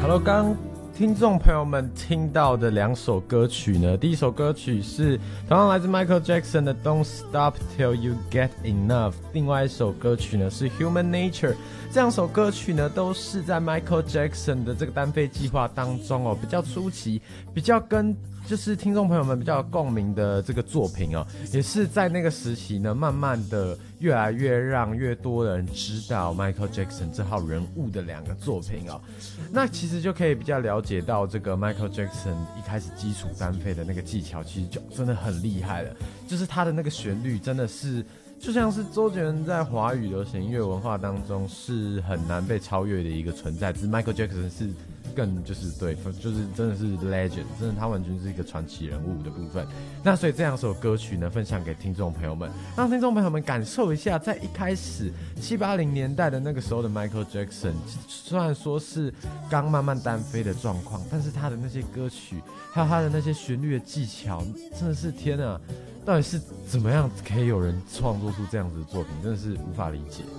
Hello， 刚听众朋友们听到的两首歌曲呢，第一首歌曲是同样来自 Michael Jackson 的 Don't Stop Till You Get Enough， 另外一首歌曲呢是 Human Nature。这两首歌曲呢都是在 Michael Jackson 的这个单飞计划当中哦，比较初期，比较跟就是听众朋友们比较有共鸣的这个作品哦，也是在那个时期呢，慢慢的越来越让越多人知道 Michael Jackson 这号人物的两个作品哦。那其实就可以比较了解到这个 Michael Jackson 一开始基础单飞的那个技巧，其实就真的很厉害了，就是他的那个旋律真的是。就像是周杰伦在华语流行音乐文化当中是很难被超越的一个存在，只是 Michael Jackson 是更就是对，就是真的是 legend， 真的他完全是一个传奇人物的部分。那所以这两首歌曲呢，分享给听众朋友们，让听众朋友们感受一下，在一开始780年代的那个时候的 Michael Jackson， 虽然说是刚慢慢单飞的状况，但是他的那些歌曲，还有他的那些旋律的技巧，真的是天啊！到底是怎么样可以有人创作出这样子的作品，真的是无法理解。